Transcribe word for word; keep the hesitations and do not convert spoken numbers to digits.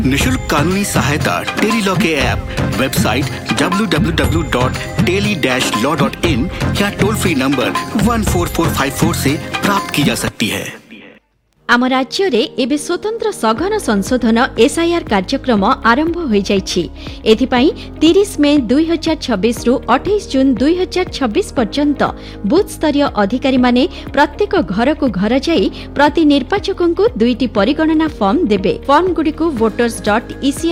निशुल्क कानूनी सहायता टेली लॉ के app, website W W W dot tele dash law dot in या toll free number one four four five four से प्राप्त की जा सकती है। आम राज्य रे एबे स्वतंत्र सघन संशोधन एसआईआर कार्यक्रम आरंभ हो जाइछि। एथिपाई तीस मे दुई हजार छब्बीस रु अट्ठाईस जून दुई हजार छब्बीस पर्यंत बूथ स्तरीय अधिकारी माने प्रत्येक घर को घर जाई प्रति निर्वाचक को दुईटी परिगणना फॉर्म देबे। फॉर्म गुडी को वोटर्स डॉट ईसीआई